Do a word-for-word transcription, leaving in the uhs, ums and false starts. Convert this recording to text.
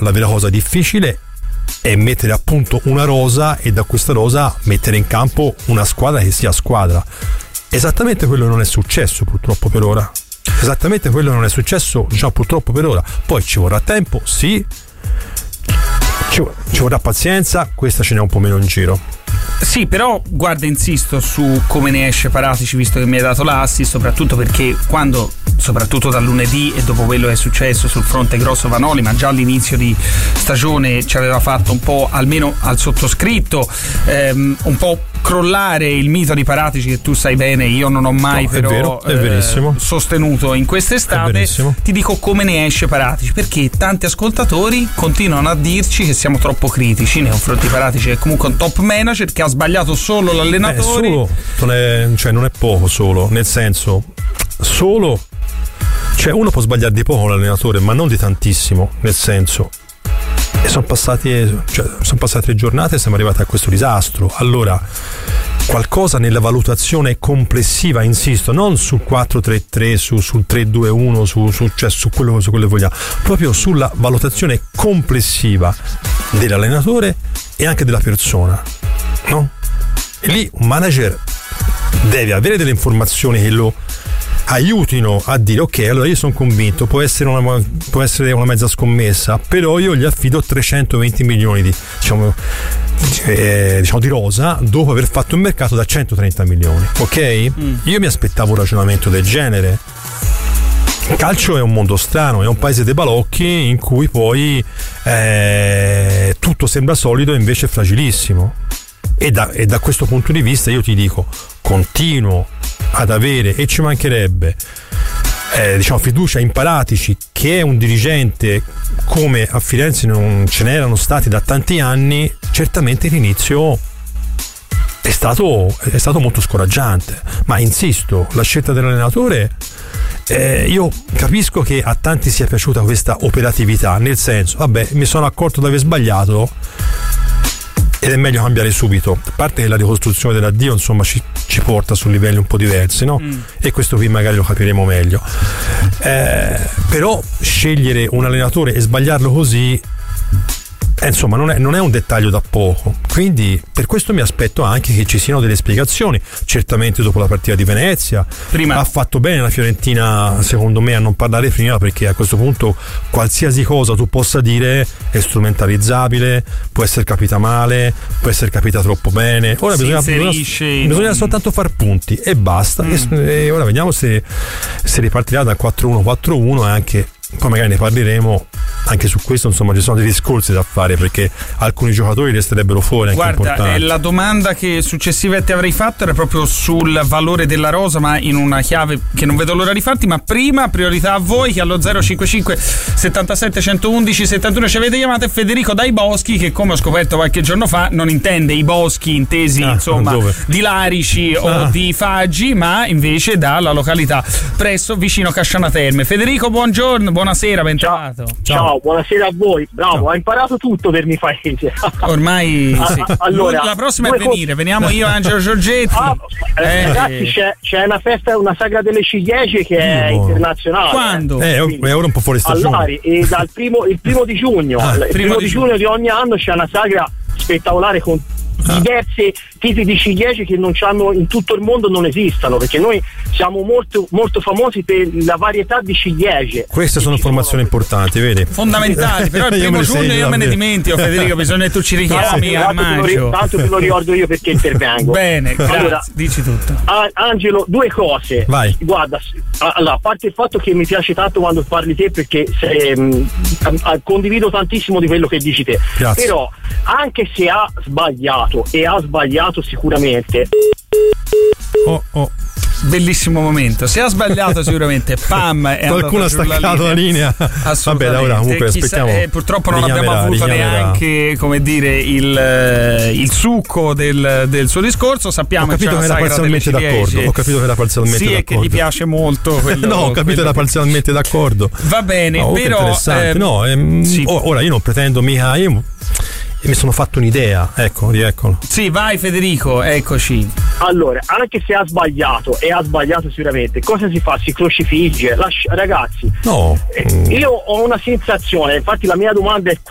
la vera cosa difficile è mettere a punto una rosa e da questa rosa mettere in campo una squadra che sia squadra. Esattamente quello non è successo purtroppo per ora. Esattamente quello non è successo, diciamo, purtroppo per ora. Poi ci vorrà tempo, sì, ci, ci vorrà pazienza, questa ce n'è un po' meno in giro. Sì, però guarda, insisto su come ne esce Paratici, visto che mi hai dato l'assist, soprattutto perché quando, soprattutto dal lunedì e dopo quello che è successo sul fronte grosso Vanoli, ma già all'inizio di stagione ci aveva fatto un po', almeno al sottoscritto, ehm, un po' crollare il mito di Paratici, che tu sai bene io non ho mai no, però è vero, è verissimo. Eh, sostenuto in quest'estate. Ti dico come ne esce Paratici, perché tanti ascoltatori continuano a dirci che siamo troppo critici nei confronti di Paratici, che è comunque un top manager che ha sbagliato solo l'allenatore. Eh, solo non è, cioè non è poco solo, nel senso, solo, cioè uno può sbagliare di poco l'allenatore, ma non di tantissimo, nel senso, e sono passati, cioè, sono passate tre giornate e siamo arrivati a questo disastro. Allora qualcosa nella valutazione complessiva, insisto, non sul quattro tre tre, su, sul tre due uno, su, su, cioè su quello, su quello che vogliamo, proprio sulla valutazione complessiva dell'allenatore e anche della persona, no? E lì un manager deve avere delle informazioni che lo aiutino a dire ok, allora io sono convinto, può essere una, può essere una mezza scommessa, però io gli affido trecentoventi milioni di, diciamo, eh, diciamo di rosa dopo aver fatto un mercato da centotrenta milioni, ok? Mm. Io mi aspettavo un ragionamento del genere. Il calcio è un mondo strano, è un paese dei balocchi in cui poi eh, tutto sembra solido e invece è fragilissimo. E da, e da questo punto di vista io ti dico, continuo ad avere, e ci mancherebbe, eh, diciamo, fiducia in Paratici, che è un dirigente come a Firenze non ce n'erano stati da tanti anni. Certamente l'inizio è stato, è stato molto scoraggiante, ma insisto, la scelta dell'allenatore, eh, io capisco che a tanti sia piaciuta questa operatività, nel senso, vabbè, mi sono accorto di aver sbagliato ed è meglio cambiare subito, a parte che la ricostruzione dell'addio insomma ci, ci porta su livelli un po' diversi, no? Mm. E questo qui magari lo capiremo meglio, eh, però scegliere un allenatore e sbagliarlo così, eh, insomma non è, non è un dettaglio da poco, quindi per questo mi aspetto anche che ci siano delle spiegazioni. Certamente dopo la partita di Venezia prima ha fatto bene la Fiorentina, secondo me, a non parlare prima, perché a questo punto qualsiasi cosa tu possa dire è strumentalizzabile, può essere capita male, può essere capita troppo bene. Ora bisogna, bisogna, bisogna non... soltanto far punti e basta. Mm. E, e ora vediamo se, se ripartirà dal quattro uno quattro uno, e anche poi magari ne parleremo. Anche su questo insomma ci sono dei discorsi da fare, perché alcuni giocatori resterebbero fuori. Anche guarda, eh, la domanda che successiva ti avrei fatto era proprio sul valore della rosa, ma in una chiave che non vedo l'ora di farti. Ma prima priorità a voi che allo zero cinquantacinque settantasette centoundici settantuno ci avete chiamato, e Federico Dai Boschi, che come ho scoperto qualche giorno fa non intende i boschi intesi ah, insomma dove? di Larici o ah. di Faggi, ma invece dalla località presso vicino Casciana Terme. Federico, buongiorno, buonasera, bentrovato. Ciao. Ciao. Buonasera a voi, bravo, no. Hai imparato tutto per mi paese. Ormai sì. Allora, la prossima è venire, veniamo io e Angelo Giorgetti. Ah, eh, eh, ragazzi, c'è, c'è una festa, una sagra delle ciliegie che è oh. internazionale. Quando? Eh, quindi, è ora un po' fuori stagione. All'Ari, e dal primo, il primo di giugno, ah, il primo, primo di giugno di ogni anno c'è una sagra spettacolare con ah. diversi tipi di ciliegie che non c'hanno in tutto il mondo, non esistono, perché noi siamo molto molto famosi per la varietà di ciliegie. Queste sono informazioni importanti, vedi? Fondamentali, però il primo giugno io me ne dimentico, Federico, bisogna che tu ci richiami a maggio. Tanto te lo ricordo io perché intervengo. Bene, grazie, allora, dici tutto. A- Angelo, due cose. Vai. Guarda, allora, a parte il fatto che mi piace tanto quando parli te, perché sei, mh, condivido tantissimo di quello che dici te. Grazie. Però anche se ha sbagliato, e ha sbagliato sicuramente. Oh, oh. Bellissimo momento. Se ha sbagliato sicuramente pam, è qualcuno ha staccato la linea. Vabbè, da ora comunque Chissà, aspettiamo. Eh, purtroppo non abbiamo avuto neanche, come dire, il, il succo del, del suo discorso. Sappiamo ho capito che era parzialmente d'accordo. Ho capito che era parzialmente sì, d'accordo. Sì, e che gli piace molto quello, no, ho capito era parzialmente che... d'accordo. Va bene, no, però interessante. Ehm, no, ehm, sì. Ora io non pretendo mica io e mi sono fatto un'idea, ecco, rieccolo. Sì, vai Federico, eccoci. Allora, anche se ha sbagliato, e ha sbagliato sicuramente, cosa si fa? Si crocifigge? Lascia, ragazzi, no. Eh, io ho una sensazione, infatti la mia domanda è